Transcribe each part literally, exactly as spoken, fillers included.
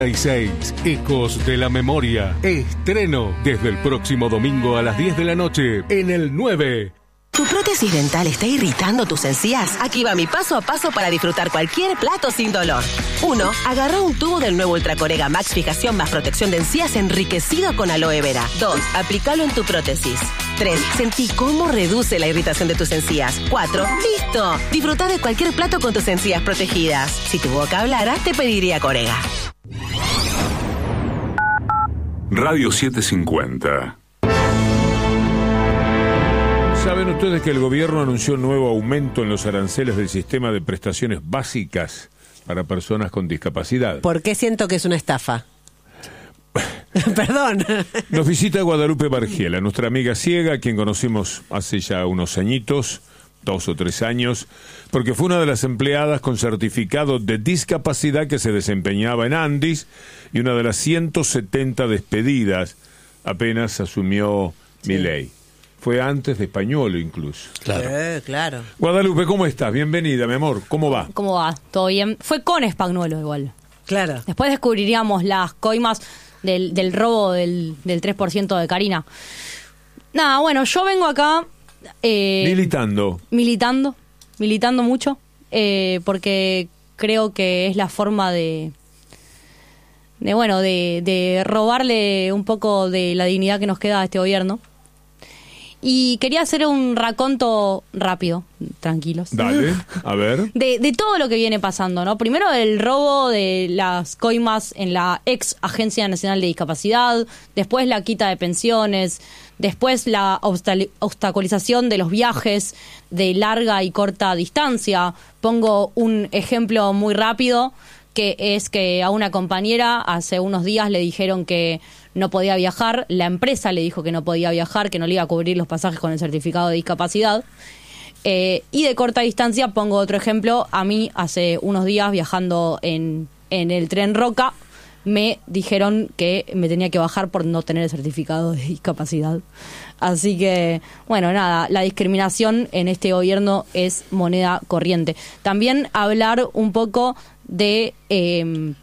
seis, Ecos de la Memoria. Estreno desde el próximo domingo a las diez de la noche en el nueve. ¿Tu prótesis dental está irritando tus encías? Aquí va mi paso a paso para disfrutar cualquier plato sin dolor. uno. Agarra un tubo del nuevo Ultracorega Max Fijación más protección de encías enriquecido con aloe vera. dos. Aplícalo en tu prótesis. tres. Sentí cómo reduce la irritación de tus encías. cuatro. ¡Listo! Disfruta de cualquier plato con tus encías protegidas. Si tu boca hablara, te pediría Corega. Radio setecientos cincuenta. ¿Saben ustedes que el gobierno anunció un nuevo aumento en los aranceles del sistema de prestaciones básicas para personas con discapacidad? ¿Por qué siento que es una estafa? Perdón. Nos visita Guadalupe Bargiela, nuestra amiga ciega, a quien conocimos hace ya unos añitos, dos o tres años, porque fue una de las empleadas con certificado de discapacidad que se desempeñaba en Andis y una de las ciento setenta despedidas apenas asumió Sí. Milei. Fue antes de Españolo incluso. Claro. Eh, claro. Guadalupe, ¿cómo estás? Bienvenida, mi amor. ¿Cómo va? ¿Cómo va? ¿Todo bien? Fue con Spagnuolo igual. Claro. Después descubriríamos las coimas del, del robo del, del tres por ciento de Karina. Nada, bueno, yo vengo acá... Eh, Militando. Militando. Militando mucho. Eh, porque creo que es la forma de... de bueno, de, de robarle un poco de la dignidad que nos queda a este gobierno. Y quería hacer un raconto rápido, tranquilos. Dale, a ver. De, de todo lo que viene pasando, ¿no? Primero el robo de las coimas en la ex Agencia Nacional de Discapacidad, después la quita de pensiones, después la obstal- obstaculización de los viajes de larga y corta distancia. Pongo un ejemplo muy rápido, que es que a una compañera hace unos días le dijeron que no podía viajar, la empresa le dijo que no podía viajar, que no le iba a cubrir los pasajes con el certificado de discapacidad. Eh, y de corta distancia, pongo otro ejemplo, a mí hace unos días viajando en, en el tren Roca, me dijeron que me tenía que bajar por no tener el certificado de discapacidad. Así que, bueno, nada, la discriminación en este gobierno es moneda corriente. También hablar un poco de... Eh,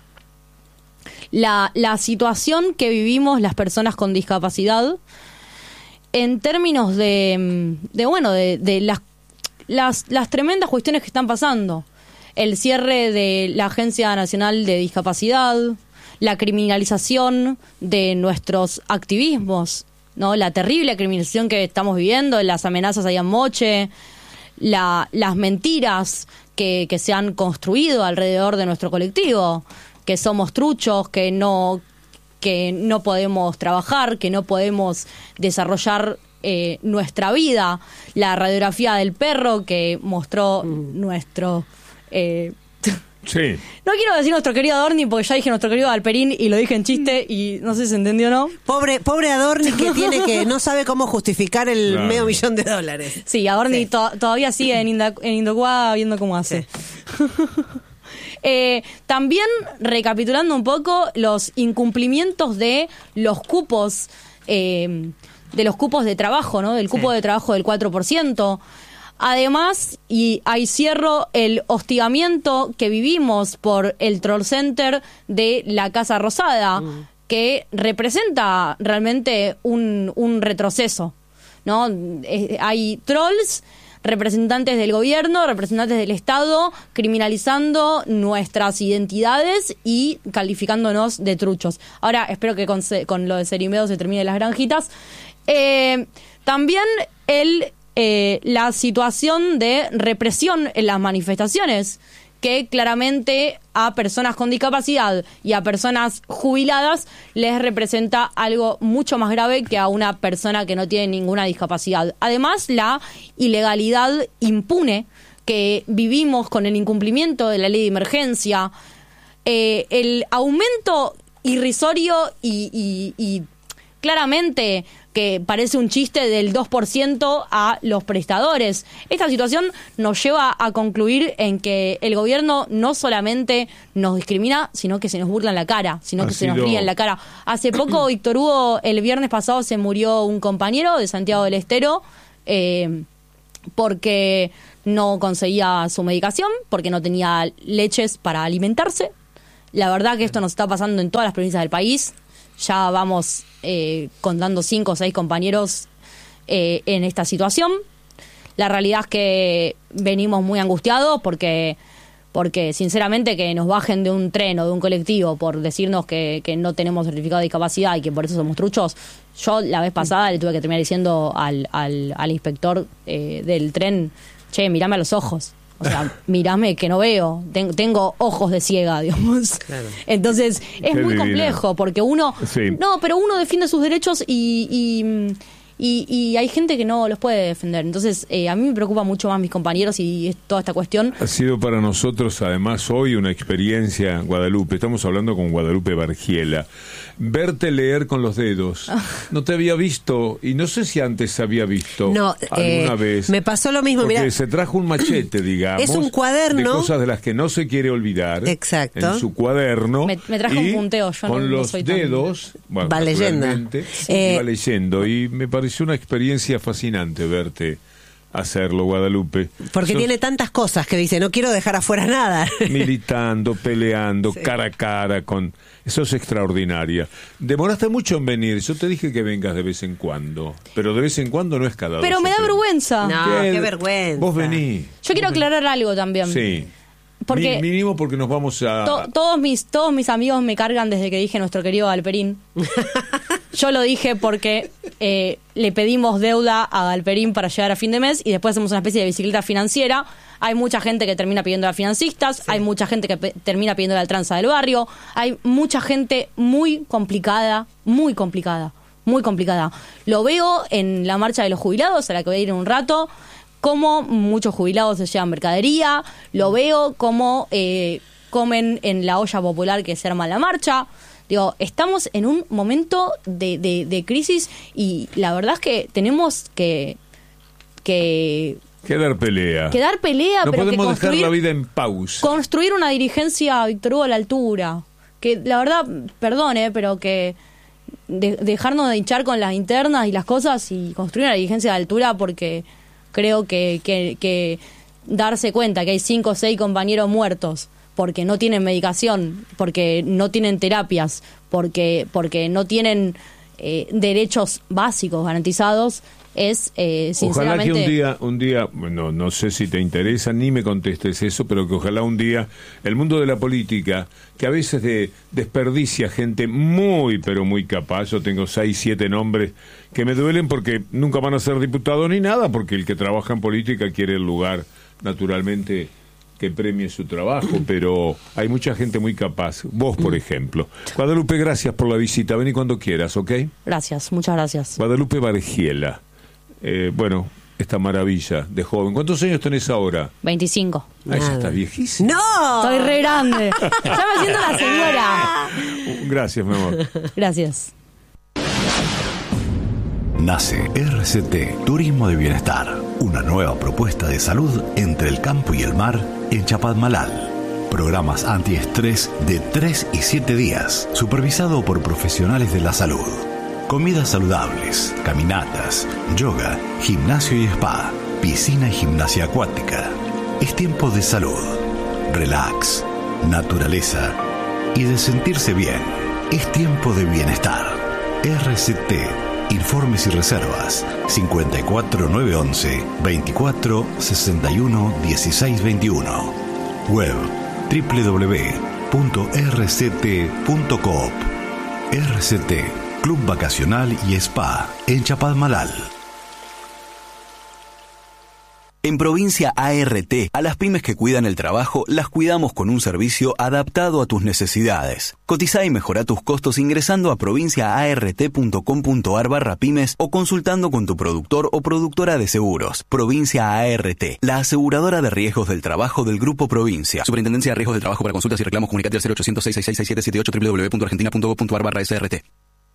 La, la situación que vivimos las personas con discapacidad en términos de, de bueno, de, de las, las, las tremendas cuestiones que están pasando. El cierre de la Agencia Nacional de Discapacidad, la criminalización de nuestros activismos, ¿no? La terrible criminalización que estamos viviendo, las amenazas ahí en Moche, la, las mentiras que, que se han construido alrededor de nuestro colectivo, que somos truchos, que no que no podemos trabajar, que no podemos desarrollar eh, nuestra vida, la radiografía del perro que mostró mm. nuestro... Eh, sí. No quiero decir nuestro querido Adorni, porque ya dije nuestro querido Alperín y lo dije en chiste y no sé si se entendió o no. Pobre, pobre Adorni que tiene que no sabe cómo justificar el Claro. medio millón de dólares. Sí, Adorni Sí. to- todavía sigue en, Inda- en Indocuá viendo cómo hace. Sí. Eh, también recapitulando un poco los incumplimientos de los cupos eh, de los cupos de trabajo, ¿no? Del cupo Sí. de trabajo del cuatro por ciento. Además, y ahí cierro, el hostigamiento que vivimos por el troll center de la Casa Rosada, mm. que representa realmente un, un retroceso, ¿no? Eh, hay trolls, representantes del gobierno, representantes del Estado, criminalizando nuestras identidades y calificándonos de truchos. Ahora, espero que con, con lo de Serimedo se termine las granjitas. Eh, también el, eh, la situación de represión en las manifestaciones, que claramente a personas con discapacidad y a personas jubiladas les representa algo mucho más grave que a una persona que no tiene ninguna discapacidad. Además, la ilegalidad impune que vivimos con el incumplimiento de la ley de emergencia, eh, el aumento irrisorio y, y, y claramente que parece un chiste del dos por ciento a los prestadores. Esta situación nos lleva a concluir en que el gobierno no solamente nos discrimina, sino que se nos burla en la cara, sino Ha que sido... se nos ríe en la cara. Hace poco, Víctor Hugo, el viernes pasado se murió un compañero de Santiago del Estero eh, porque no conseguía su medicación, porque no tenía leches para alimentarse. La verdad que esto nos está pasando en todas las provincias del país. Ya vamos eh, contando cinco o seis compañeros eh, en esta situación. La realidad es que venimos muy angustiados porque, porque sinceramente que nos bajen de un tren o de un colectivo por decirnos que, que no tenemos certificado de discapacidad y que por eso somos truchos. Yo la vez pasada le tuve que terminar diciendo al, al, al inspector eh, del tren, che, mirame a los ojos. O sea, mirame que no veo, Ten, tengo ojos de ciega, digamos. Claro. Entonces, es Qué muy divina. complejo, porque uno... Sí. No, pero uno defiende sus derechos y... y Y, y hay gente que no los puede defender. Entonces, eh, a mí me preocupa mucho más mis compañeros y toda esta cuestión. Ha sido para nosotros, además, hoy una experiencia, Guadalupe. Estamos hablando con Guadalupe Bargiela. Verte leer con los dedos. No te había visto, y no sé si antes había visto no, alguna eh, vez. Me pasó lo mismo, porque mirá. se trajo un machete, digamos. Es un cuaderno. De cosas de las que no se quiere olvidar. Exacto. En su cuaderno. Me, me trajo un punteo, yo con no, los no soy dedos. Tan... Bueno, va leyendo. Eh, va leyendo. Y me pareció una experiencia fascinante verte hacerlo, Guadalupe. Porque Sos, tiene tantas cosas que dice, no quiero dejar afuera nada. Militando, peleando, sí. cara a cara con... Eso es extraordinaria. Demoraste mucho en venir. Yo te dije que vengas de vez en cuando. Pero de vez en cuando no es cada Pero dos me da tres. vergüenza. No, ¿Qué? qué vergüenza. Vos venís. Yo quiero aclarar algo también. Sí. Porque Mi, mínimo porque nos vamos a... To, todos mis todos mis amigos me cargan desde que dije nuestro querido Galperín. Yo lo dije porque eh, le pedimos deuda a Galperín para llegar a fin de mes y después hacemos una especie de bicicleta financiera. Hay mucha gente que termina pidiendo a financistas, sí. hay mucha gente que pe- termina pidiendo la tranza del barrio, hay mucha gente muy complicada, muy complicada, muy complicada. Lo veo en la marcha de los jubilados, a la que voy a ir en un rato, como muchos jubilados se llevan mercadería, lo veo como eh, comen en la olla popular que se arma la marcha. Digo, estamos en un momento de, de, de crisis y la verdad es que tenemos que... que Que dar pelea. Que dar pelea, no pero que podemos construir, dejar la vida en pausa. Construir una dirigencia, Víctor Hugo, a la altura. Que la verdad, perdone, pero que de, dejarnos de hinchar con las internas y las cosas y construir una dirigencia de altura porque creo que, que, que darse cuenta que hay cinco o seis compañeros muertos porque no tienen medicación, porque no tienen terapias, porque, porque no tienen eh, derechos básicos garantizados, es eh, sinceramente... Ojalá que un día, un día, bueno, no sé si te interesa, ni me contestes eso, pero que ojalá un día el mundo de la política, que a veces de, desperdicia gente muy, pero muy capaz, yo tengo seis, siete nombres que me duelen porque nunca van a ser diputados ni nada, porque el que trabaja en política quiere el lugar, naturalmente, que premie su trabajo, pero hay mucha gente muy capaz. Vos, por ejemplo. Guadalupe, gracias por la visita. Vení cuando quieras, ¿ok? Gracias, muchas gracias. Guadalupe Bargiela. Eh, bueno, esta maravilla de joven. ¿Cuántos años tenés ahora? veinticinco. Ah, ya estás viejísima. ¡No! Estoy re grande. Ya me siento la señora. Gracias, mi amor. Gracias. Nace R C T Turismo de Bienestar, una nueva propuesta de salud entre el campo y el mar en Chapadmalal. Programas antiestrés de tres y siete días, supervisado por profesionales de la salud. Comidas saludables, caminatas, yoga, gimnasio y spa, piscina y gimnasia acuática. Es tiempo de salud, relax, naturaleza y de sentirse bien. Es tiempo de bienestar. R C T. Informes y reservas cincuenta y cuatro nueve once veinticuatro sesenta y uno dieciséis veintiuno. Web doble u doble u doble u punto r c t punto coop. R C T, Club Vacacional y Spa en Chapadmalal. En Provincia A R T, a las pymes que cuidan el trabajo, las cuidamos con un servicio adaptado a tus necesidades. Cotizá y mejorá tus costos ingresando a provincia a r t punto com punto a r barra pymes o consultando con tu productor o productora de seguros. Provincia A R T, la aseguradora de riesgos del trabajo del Grupo Provincia. Superintendencia de Riesgos del Trabajo. Para consultas y reclamos, comunicate al cero ochocientos seis seis seis siete siete ocho, doble u doble u doble u punto argentina punto gov punto a r barra s r t.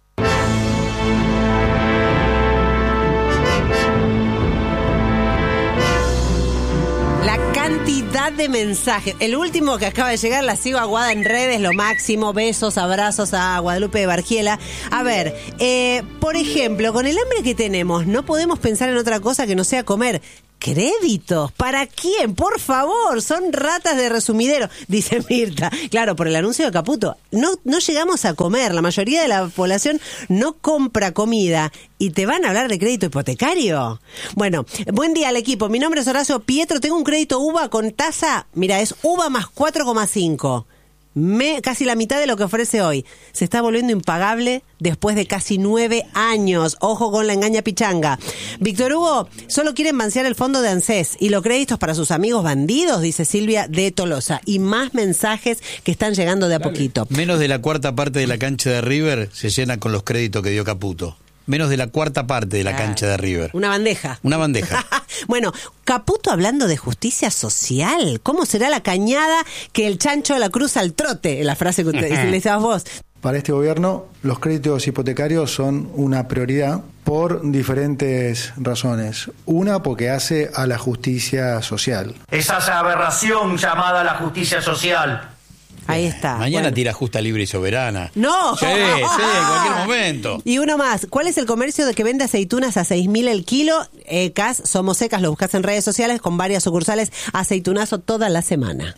Cantidad de mensajes. El último que acaba de llegar, la sigo aguada en redes, lo máximo. Besos, abrazos a Guadalupe Bargiela. A ver, eh, por ejemplo, con el hambre que tenemos, no podemos pensar en otra cosa que no sea comer. créditos. ¿Para quién? Por favor, son ratas de resumidero, dice Mirta. Claro, por el anuncio de Caputo. No, no llegamos a comer, la mayoría de la población no compra comida y te van a hablar de crédito hipotecario. Bueno, buen día al equipo. Mi nombre es Horacio Pietro, tengo un crédito UVA con tasa, mira, es UVA más cuatro coma cinco. Me, casi la mitad de lo que ofrece hoy. Se está volviendo impagable después de casi nueve años. Ojo con la engaña pichanga. Víctor Hugo, solo quieren manciar el fondo de ANSES y los créditos para sus amigos bandidos, dice Silvia de Tolosa. Y más mensajes que están llegando de a poquito. Menos de la cuarta parte de la cancha de River se llena con los créditos que dio Caputo. Menos de la cuarta parte de la ah, cancha de River. Una bandeja. Una bandeja. Bueno, Caputo hablando de justicia social. ¿Cómo será la cañada que el chancho la cruza al trote? La frase que usted le decías vos. Para este gobierno, los créditos hipotecarios son una prioridad por diferentes razones. Una, porque hace a la justicia social. Esa aberración llamada la justicia social. Ahí está. Mañana bueno. tira justa, libre y soberana. ¡No! Sí, sí, en cualquier momento. Y uno más. ¿Cuál es el comercio de que vende aceitunas a seis mil el kilo? E C A S, Somos Secas, lo buscas en redes sociales con varias sucursales. Aceitunazo toda la semana.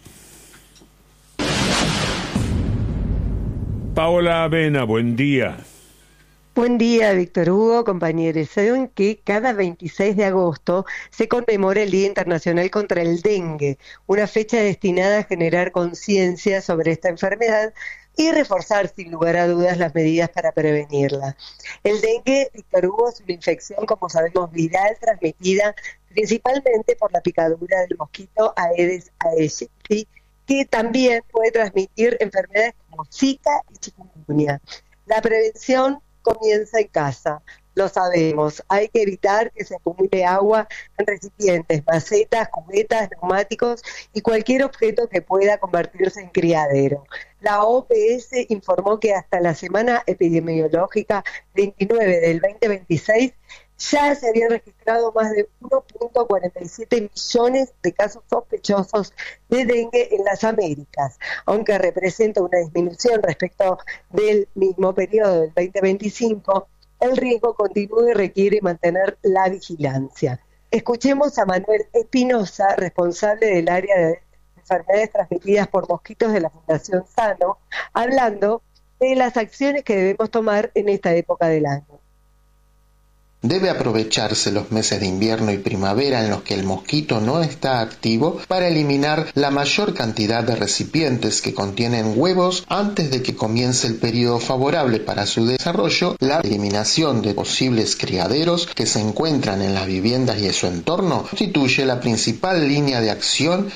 Paola Avena, buen día. Buen día, Víctor Hugo, compañeros. Saben que cada veintiséis de agosto se conmemora el Día Internacional contra el Dengue, una fecha destinada a generar conciencia sobre esta enfermedad y reforzar sin lugar a dudas las medidas para prevenirla. El dengue, Víctor Hugo, es una infección, como sabemos, viral, transmitida principalmente por la picadura del mosquito Aedes aegypti, que también puede transmitir enfermedades como Zika y chikungunya. La prevención comienza en casa, lo sabemos. Hay que evitar que se acumule agua en recipientes, macetas, cubetas, neumáticos y cualquier objeto que pueda convertirse en criadero. La O P S informó que hasta la semana epidemiológica veintinueve del veinte veintiséis ya se habían registrado más de uno punto cuarenta y siete millones de casos sospechosos de dengue en las Américas, aunque representa una disminución respecto del mismo periodo del veinte veinticinco, el riesgo continúa y requiere mantener la vigilancia. Escuchemos a Manuel Espinosa, responsable del área de enfermedades transmitidas por mosquitos de la Fundación Sano, hablando de las acciones que debemos tomar en esta época del año. Debe aprovecharse los meses de invierno y primavera en los que el mosquito no está activo para eliminar la mayor cantidad de recipientes que contienen huevos antes de que comience el periodo favorable para su desarrollo. La eliminación de posibles criaderos que se encuentran en las viviendas y en su entorno constituye la principal línea de acción.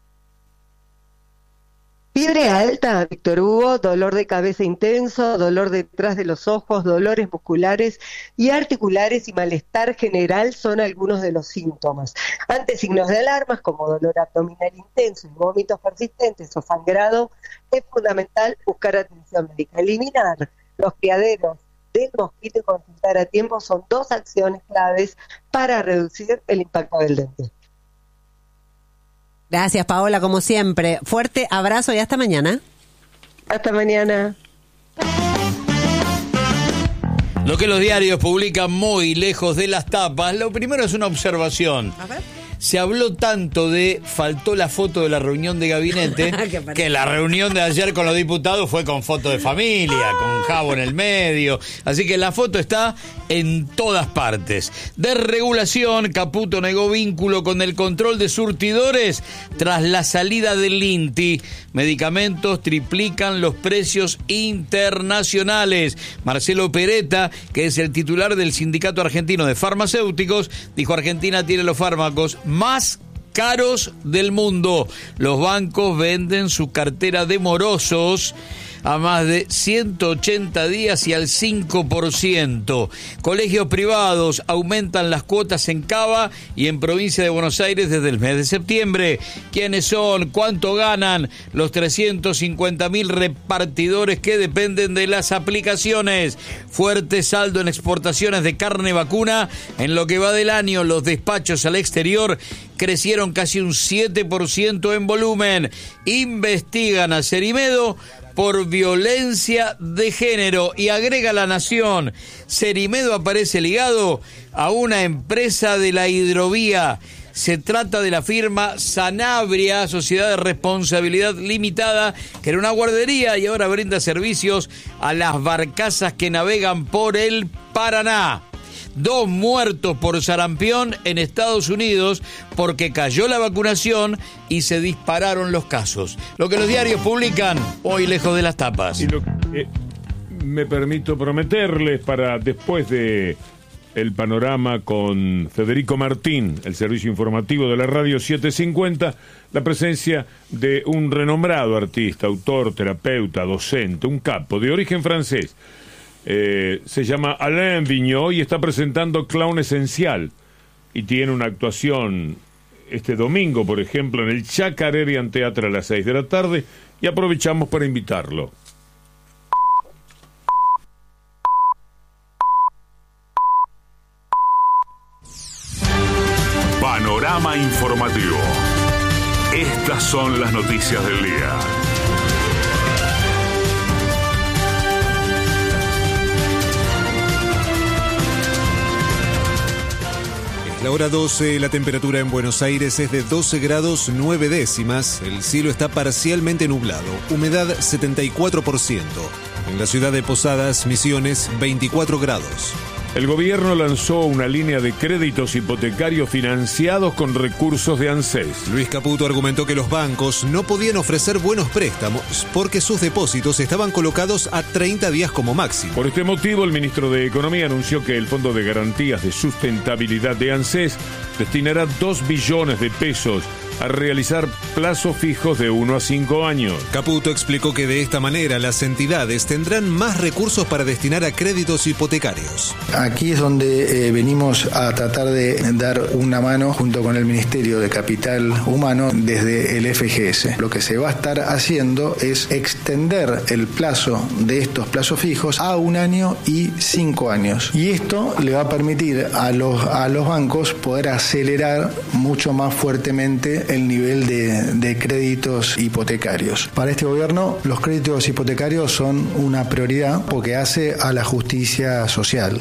Fiebre alta, Víctor Hugo, dolor de cabeza intenso, dolor detrás de los ojos, dolores musculares y articulares y malestar general son algunos de los síntomas. Ante signos de alarmas como dolor abdominal intenso y vómitos persistentes o sangrado, es fundamental buscar atención médica. Eliminar los criaderos del mosquito y consultar a tiempo son dos acciones claves para reducir el impacto del dengue. Gracias, Paola, como siempre. Fuerte abrazo y hasta mañana. Hasta mañana. Lo que los diarios publican muy lejos de las tapas, lo primero es una observación. A ver. Se habló tanto de, faltó la foto de la reunión de gabinete, que la reunión de ayer con los diputados fue con foto de familia, con Jabo en el medio. Así que la foto está en todas partes. Desregulación, Caputo negó vínculo con el control de surtidores tras la salida del INTI. Medicamentos triplican los precios internacionales. Marcelo Peretta, que es el titular del Sindicato Argentino de Farmacéuticos, dijo: Argentina tiene los fármacos más caros del mundo. Los bancos venden su cartera de morosos a más de ciento ochenta días y al cinco por ciento. Colegios privados aumentan las cuotas en Cava y en Provincia de Buenos Aires desde el mes de septiembre. ¿Quiénes son? ¿Cuánto ganan los trescientos cincuenta mil repartidores que dependen de las aplicaciones? Fuerte saldo en exportaciones de carne vacuna. En lo que va del año, los despachos al exterior crecieron casi un siete por ciento en volumen. Investigan a Cerimedo por violencia de género y agrega La Nación: Cerimedo aparece ligado a una empresa de la hidrovía. Se trata de la firma Sanabria, Sociedad de Responsabilidad Limitada, que era una guardería y ahora brinda servicios a las barcazas que navegan por el Paraná. Dos muertos por sarampión en Estados Unidos porque cayó la vacunación y se dispararon los casos. Lo que los diarios publican hoy lejos de las tapas. Y lo que me permito prometerles para después de el panorama con Federico Martín, el servicio informativo de la radio setecientos cincuenta, la presencia de un renombrado artista, autor, terapeuta, docente, un capo de origen francés. Eh, se llama Alain Vigneault y está presentando Clown Esencial y tiene una actuación este domingo, por ejemplo, en el Chacarerian Theatre a las seis de la tarde, y aprovechamos para invitarlo. Panorama informativo. Estas son las noticias del día. La hora doce, la temperatura en Buenos Aires es de doce grados nueve décimas, el cielo está parcialmente nublado, humedad setenta y cuatro por ciento. En la ciudad de Posadas, Misiones, veinticuatro grados. El gobierno lanzó una línea de créditos hipotecarios financiados con recursos de ANSES. Luis Caputo argumentó que los bancos no podían ofrecer buenos préstamos porque sus depósitos estaban colocados a treinta días como máximo. Por este motivo, el ministro de Economía anunció que el Fondo de Garantías de Sustentabilidad de ANSES destinará dos billones de pesos a realizar plazos fijos de uno a cinco años. Caputo explicó que de esta manera las entidades tendrán más recursos para destinar a créditos hipotecarios. Aquí es donde eh, venimos a tratar de dar una mano junto con el Ministerio de Capital Humano desde el F G S. Lo que se va a estar haciendo es extender el plazo de estos plazos fijos a un año y cinco años. Y esto le va a permitir a los, a los bancos poder acelerar mucho más fuertemente el nivel de, de créditos hipotecarios. Para este gobierno, los créditos hipotecarios son una prioridad porque hace a la justicia social.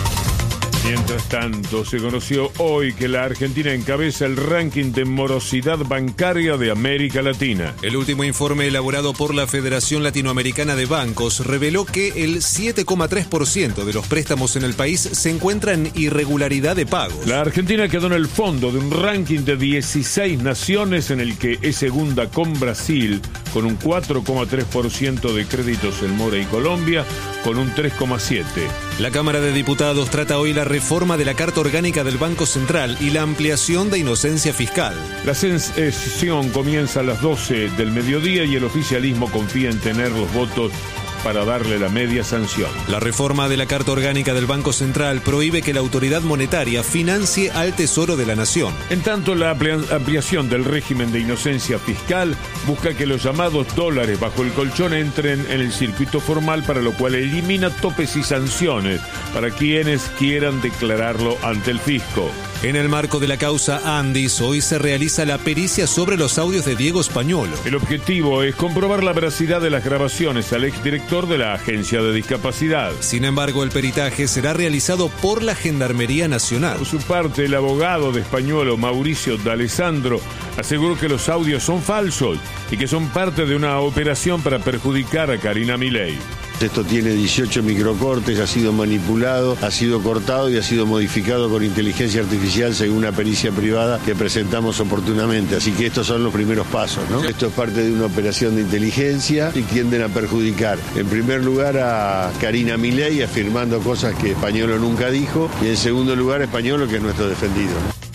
Mientras tanto, se conoció hoy que la Argentina encabeza el ranking de morosidad bancaria de América Latina. El último informe elaborado por la Federación Latinoamericana de Bancos reveló que el siete coma tres por ciento de los préstamos en el país se encuentra en irregularidad de pagos. La Argentina quedó en el fondo de un ranking de dieciséis naciones en el que es segunda con Brasil, con un cuatro coma tres por ciento de créditos en mora y Colombia, con un tres coma siete por ciento. La Cámara de Diputados trata hoy la reforma de la Carta Orgánica del Banco Central y la ampliación de inocencia fiscal. La sesión comienza a las doce del mediodía y el oficialismo confía en tener los votos para darle la media sanción. La reforma de la Carta Orgánica del Banco Central prohíbe que la autoridad monetaria financie al Tesoro de la Nación. En tanto, la ampliación del régimen de inocencia fiscal busca que los llamados dólares bajo el colchón entren en el circuito formal, para lo cual elimina topes y sanciones para quienes quieran declararlo ante el fisco. En el marco de la causa Andis, hoy se realiza la pericia sobre los audios de Diego Españolo. El objetivo es comprobar la veracidad de las grabaciones al exdirector de la Agencia de Discapacidad. Sin embargo, el peritaje será realizado por la Gendarmería Nacional. Por su parte, el abogado de Españolo, Mauricio D'Alessandro, aseguró que los audios son falsos y que son parte de una operación para perjudicar a Karina Milei. Esto tiene dieciocho microcortes, ha sido manipulado, ha sido cortado y ha sido modificado con inteligencia artificial según una pericia privada que presentamos oportunamente. Así que estos son los primeros pasos, ¿no? Esto es parte de una operación de inteligencia y tienden a perjudicar, en primer lugar, a Karina Milei, afirmando cosas que Españolo nunca dijo, y en segundo lugar, a Españolo, que es nuestro defendido,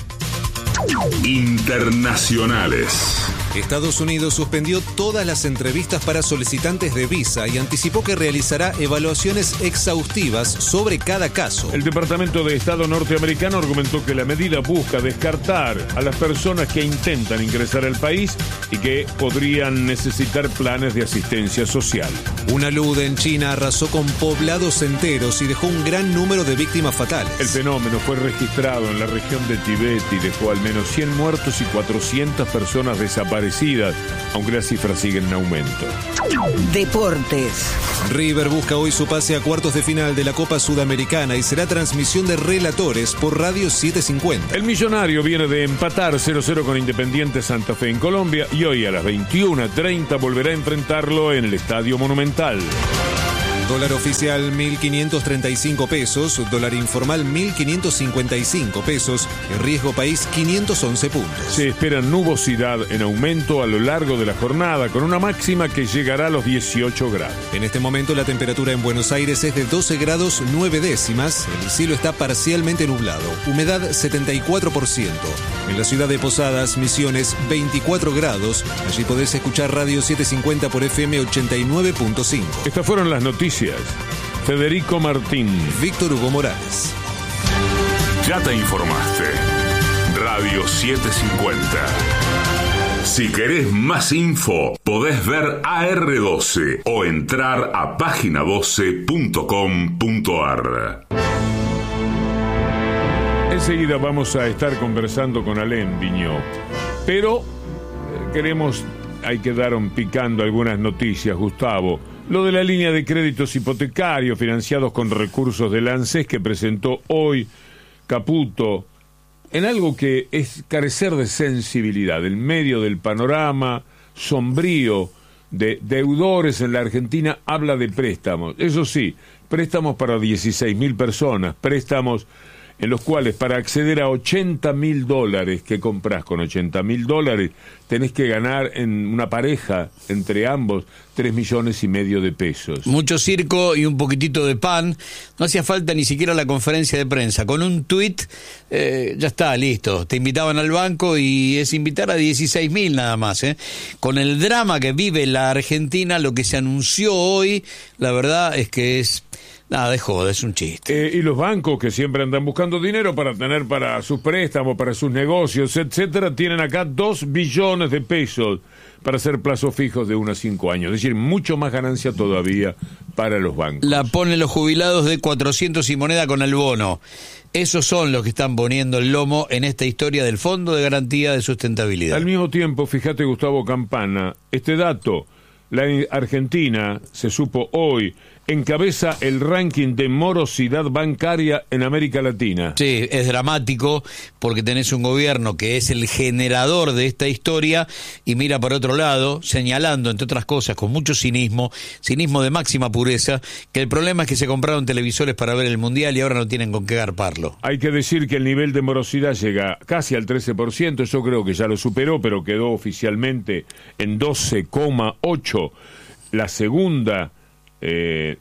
¿no? Internacionales. Estados Unidos suspendió todas las entrevistas para solicitantes de visa y anticipó que realizará evaluaciones exhaustivas sobre cada caso. El Departamento de Estado norteamericano argumentó que la medida busca descartar a las personas que intentan ingresar al país y que podrían necesitar planes de asistencia social. Una luz en China arrasó con poblados enteros y dejó un gran número de víctimas fatales. El fenómeno fue registrado en la región de Tibet y dejó al menos cien muertos y cuatrocientas personas desaparecidas. parecidas, aunque las cifras siguen en aumento. Deportes. River busca hoy su pase a cuartos de final de la Copa Sudamericana y será transmisión de relatores por Radio setecientos cincuenta. El Millonario viene de empatar cero cero con Independiente Santa Fe en Colombia y hoy a las veintiuna treinta volverá a enfrentarlo en el Estadio Monumental. Dólar oficial mil quinientos treinta y cinco pesos, dólar informal mil quinientos cincuenta y cinco pesos, el riesgo país quinientos once puntos. Se espera nubosidad en aumento a lo largo de la jornada, con una máxima que llegará a los dieciocho grados. En este momento la temperatura en Buenos Aires es de doce grados nueve décimas, el cielo está parcialmente nublado, humedad setenta y cuatro por ciento. En la ciudad de Posadas, Misiones, veinticuatro grados, allí podés escuchar Radio setecientos cincuenta por F M ochenta y nueve punto cinco. Estas fueron las noticias. Federico Martín, Víctor Hugo Morales. Ya te informaste. Radio setecientos cincuenta. Si querés más info, podés ver A R doce o entrar a página doce punto com punto ar. Enseguida vamos a estar conversando con Alain Vigneault, pero eh, queremos, hay que dar un picando algunas noticias, Gustavo. Lo de la línea de créditos hipotecarios financiados con recursos del ANSES que presentó hoy Caputo, en algo que es carecer de sensibilidad, en medio del panorama sombrío de deudores en la Argentina, habla de préstamos. Eso sí, préstamos para dieciséis mil personas, préstamos en los cuales para acceder a ochenta mil dólares que compras con ochenta mil dólares, tenés que ganar en una pareja, entre ambos, tres millones y medio de pesos. Mucho circo y un poquitito de pan. No hacía falta ni siquiera la conferencia de prensa. Con un tuit, eh, ya está, listo. Te invitaban al banco y es invitar a dieciséis mil nada más. ¿eh? Con el drama que vive la Argentina, lo que se anunció hoy, la verdad es que es... Nada, de joda, es un chiste. Eh, y los bancos que siempre andan buscando dinero para tener para sus préstamos, para sus negocios, etcétera, tienen acá dos billones de pesos para hacer plazos fijos de uno a cinco años. Es decir, mucho más ganancia todavía para los bancos. La ponen los jubilados de cuatrocientos y moneda con el bono. Esos son los que están poniendo el lomo en esta historia del Fondo de Garantía de Sustentabilidad. Al mismo tiempo, fíjate, Gustavo Campana, este dato, la Argentina, se supo hoy, encabeza el ranking de morosidad bancaria en América Latina. Sí, es dramático porque tenés un gobierno que es el generador de esta historia y mira para otro lado, señalando, entre otras cosas, con mucho cinismo, cinismo de máxima pureza, que el problema es que se compraron televisores para ver el Mundial y ahora no tienen con qué garparlo. Hay que decir que el nivel de morosidad llega casi al trece por ciento, yo creo que ya lo superó, pero quedó oficialmente en doce coma ocho. La segunda Eh,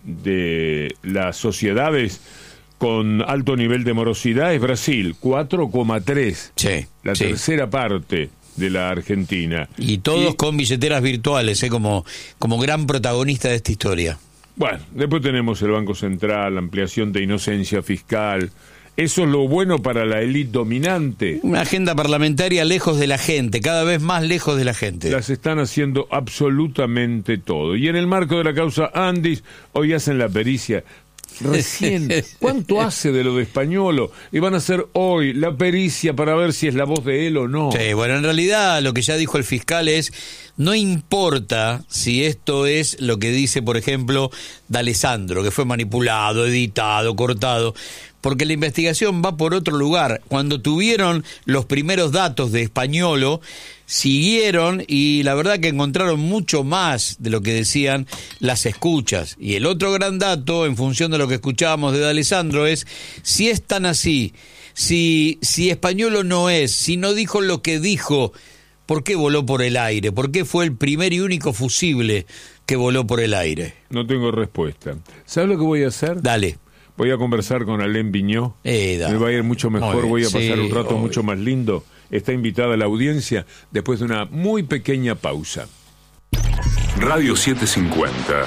de las sociedades con alto nivel de morosidad es Brasil, cuatro coma tres. Sí, la sí. tercera parte de la Argentina. Y todos y, con billeteras virtuales, ¿eh? como, como gran protagonista de esta historia. Bueno, después tenemos el Banco Central, la ampliación de inocencia fiscal. Eso es lo bueno para la élite dominante. Una agenda parlamentaria lejos de la gente, cada vez más lejos de la gente. Las están haciendo absolutamente todo. Y en el marco de la causa Andis, hoy hacen la pericia. Recién, ¿cuánto hace de lo de Españolo? Y van a hacer hoy la pericia para ver si es la voz de él o no. Sí, bueno, en realidad lo que ya dijo el fiscal es, no importa si esto es lo que dice, por ejemplo, D'Alessandro, que fue manipulado, editado, cortado, porque la investigación va por otro lugar. Cuando tuvieron los primeros datos de Españolo, siguieron y la verdad que encontraron mucho más de lo que decían las escuchas. Y el otro gran dato, en función de lo que escuchábamos de D'Alessandro, es si es tan así, si, si Españolo no es, si no dijo lo que dijo, ¿por qué voló por el aire? ¿Por qué fue el primer y único fusible que voló por el aire? No tengo respuesta. ¿Sabes lo que voy a hacer? Dale. Voy a conversar con Alain Vigneault. Eh, Me va a ir mucho mejor, voy a pasar sí, un rato obvio. mucho más lindo. Está invitada la audiencia después de una muy pequeña pausa. Radio setecientos cincuenta.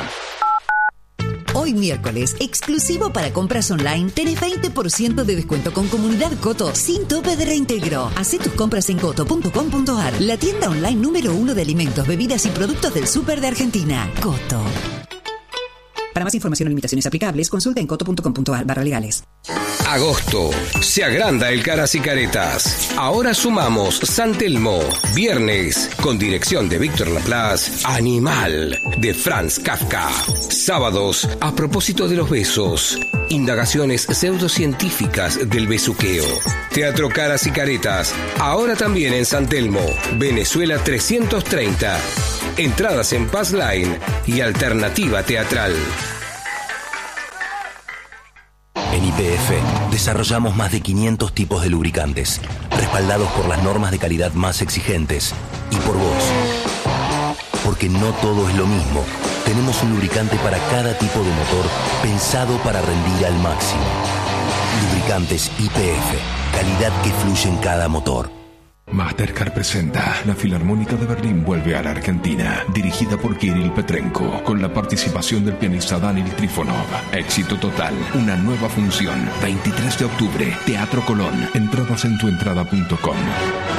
Hoy miércoles, exclusivo para compras online, tenés veinte por ciento de descuento con Comunidad Coto sin tope de reintegro. Hacé tus compras en coto punto com punto ar, la tienda online número uno de alimentos, bebidas y productos del súper de Argentina. Coto. Para más información o limitaciones aplicables, consulta en coto punto com punto ar barra legales. Agosto. Se agranda el Caras y Caretas. Ahora sumamos San Telmo. Viernes, con dirección de Víctor Laplace, Animal, de Franz Kafka. Sábados, a propósito de los besos. Indagaciones pseudocientíficas del besuqueo. Teatro Caras y Caretas. Ahora también en San Telmo. Venezuela trescientos treinta. Entradas en Pass Line y Alternativa Teatral. En Y P F desarrollamos más de quinientos tipos de lubricantes, respaldados por las normas de calidad más exigentes y por vos. Porque no todo es lo mismo. Tenemos un lubricante para cada tipo de motor pensado para rendir al máximo. Lubricantes Y P F, calidad que fluye en cada motor. Mastercard presenta La Filarmónica de Berlín vuelve a la Argentina, dirigida por Kirill Petrenko, con la participación del pianista Daniel Trifonov. Éxito total, una nueva función, veintitrés de octubre, Teatro Colón. Entradas en tuentrada punto com.